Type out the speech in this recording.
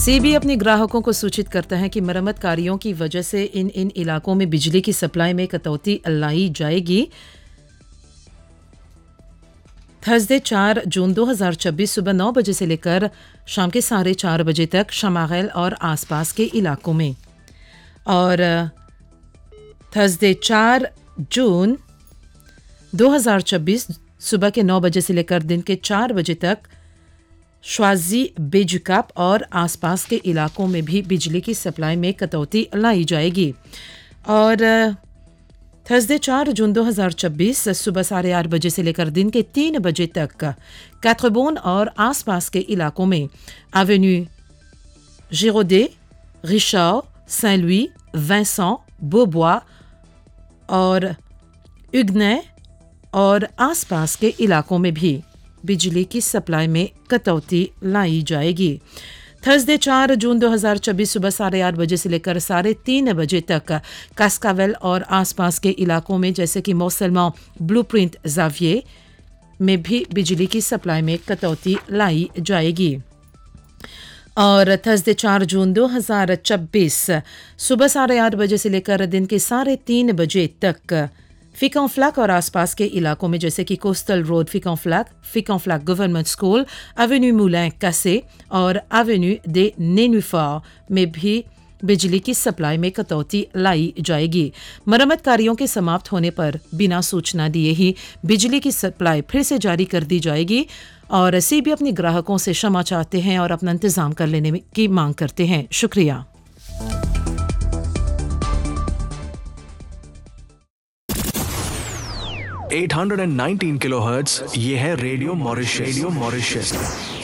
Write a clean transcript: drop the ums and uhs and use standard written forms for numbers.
CB अपने ग्राहकों को सूचित करता है कि मरम्मत कार्यों की वजह से इन इलाकों में बिजली की सप्लाई में कटौती लाई जाएगी। थर्सडे 4 जून 2026 सुबह 9 बजे से लेकर शाम के 4:30 बजे तक शमागल और आसपास के इलाकों में, और थर्सडे 4 जून 2026 सुबह के 9 बजे से लेकर दिन के 4 बजे तक श्वाजी बेजुकाप और आसपास के इलाकों में भी बिजली की सप्लाई में कटौती लाई जाएगी। और थर्सडे 4 जून 2026 सुबह 8:30 बजे से लेकर दिन के 3 बजे तक कैथ्रेबोन और आसपास के इलाकों में Avenue गिरोडे, Richard, Saint Louis, Vincent, Bobua और हुगने और आसपास के इलाकों में भी बिजली की सप्लाई में कटौती लाई जाएगी। थर्सडे 4 जून 2026 सुबह 8:30 बजे से लेकर 3:30 बजे तक कास्कावेल और आसपास के इलाकों में जैसे कि मोसलमा, ब्लूप्रिंट, ज़ाविये में भी बिजली की सप्लाई में कटौती लाई जाएगी। और थर्सडे 4 जून 2026 सुबह 8:30 बजे से लेकर दिन के 3:30 बजे तक फिकॉन्फ्लैक और आसपास के इलाकों में जैसे कि coastal road फिकॉन्फ्लैक government school, Avenue मूलिन कासे और एवेन्यू दे नेनुफार में भी बिजली की सप्लाई में कटौती लाई जाएगी। मरम्मत कार्यों के समाप्त होने पर बिना सूचना दिए ही बिजली की सप्लाई फिर से जारी कर दी जाएगी। और सीबी अपने ग्राहकों से क्षमा चाहते हैं और अपना इंतजाम कर लेने की मांग करते हैं। शुक्रिया। 819 किलोहर्ट्ज, ये है रेडियो मॉरिशस।